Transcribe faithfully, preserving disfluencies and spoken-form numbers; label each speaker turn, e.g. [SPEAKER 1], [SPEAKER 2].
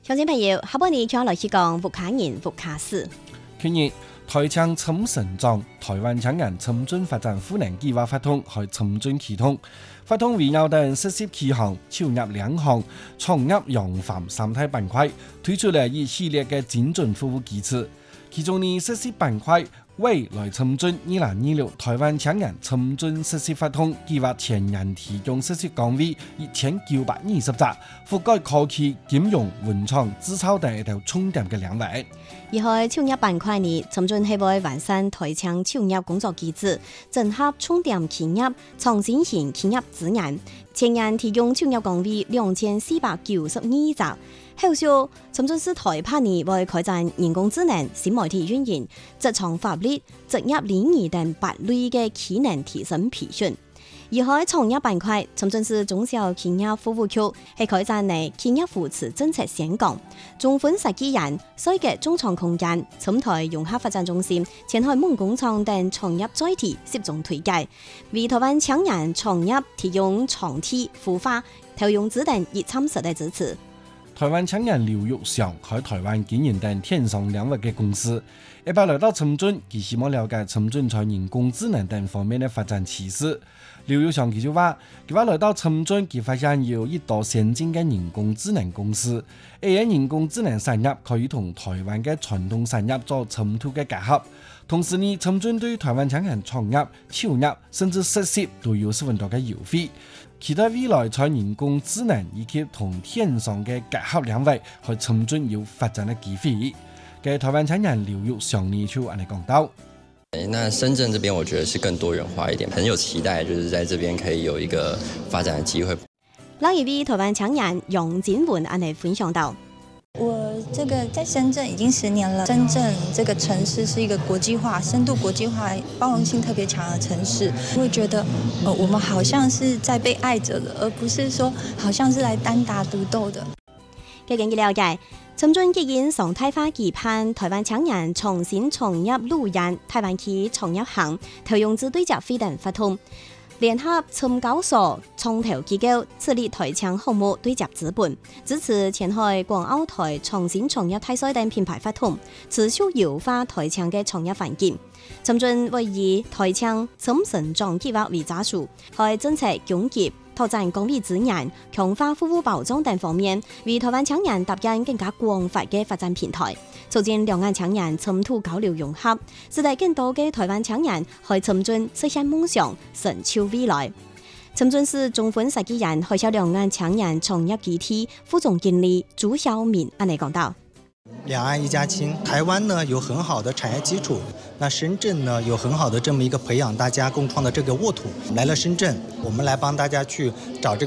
[SPEAKER 1] 鄉親朋友，下半年將來去講福卡人福卡事。
[SPEAKER 2] 去年台槍參成長，台灣搶人參進發展賦能計劃發通去參進啟動，發通圍繞等實施幾項，超入兩項，創業養房三大板塊，推出了一系列嘅精準服務機制，其中呢實施板塊。為來參進二零二六台灣搶人參進實施發通計劃前人提供實施崗位一千九百二十個，覆蓋科技、金融、文創、製造等一條重點嘅領域。
[SPEAKER 1] 而喺創業板塊呢，參進係會完善台槍創業工作機制，整合重點企業、創新型企業資源，前人提供創業崗位兩千四百九十二個。後續參進是台拍呢為開展人工智能、新媒體運營、職場法律、職業禮儀等八類嘅技能提升培訓。而喺創業板塊，參進是中小企業服務區係開展嘅企業扶持政策宣講，中分設計人、設計中創空間、參台融合發展中心、前海夢工廠等創業載體集中推介，為台灣搶人創業提供場地、孵化、投融資等一參實嘅支持。
[SPEAKER 2] 台灣搶人劉玉祥喺台灣經營等電商領域嘅公司，一般來到參進，佢希望了解參進在人工智能等方面嘅發展趨勢。劉玉祥佢就話，佢話來到參進，佢發現有一多先進嘅人工智能公司，而人工智能產業可以同台灣嘅傳統產業做深度嘅結合。同時呢，參進對台灣搶人創業、創業甚至實習都有十分多嘅優惠。期待未來在人工智能以及同電商嘅結合領域，去參進有發展嘅機會。嘅台灣搶人劉玉祥呢就按你講到。
[SPEAKER 3] 那深圳這邊我覺得是更多元化一點，很有期待，就是在這邊可以有一個發展嘅機會。
[SPEAKER 1] 另一位台灣搶人楊展文按你分享到。
[SPEAKER 4] 我這個在深圳已經十年了，深圳這個城市是一個國際化、深度國際化、包容性特別強的城市。我會覺得，呃，我們好像是在被愛着的，而不是說好像是來單打獨鬥的。
[SPEAKER 1] 據根據了解，參進既然常態化期盼台灣搶人重新創業路線，台灣區創業行投融資對接費等發通。聯合參交所、創投機構設立台槍項目對接資本，支持前海、廣澳台創新創業大賽等品牌發通，持續優化台槍嘅創業環境。參進會以台槍參成長計劃為基礎，喺政策供給、拓展崗位資源、強化服務保障等方面，為台灣搶人搭建更加廣泛嘅發展平台，促進兩岸搶人深度交流融合，使得更多嘅台灣搶人可以參進實現夢想、成就未來。參進是中分設計人海峽兩岸搶人創業基地副總經理朱曉敏按你講到。
[SPEAKER 5] 兩岸一家親，台灣呢有很好的產業基礎，那深圳呢有很好的這麼一個培養大家共創的這個沃土。來了深圳，我們來幫大家去找這個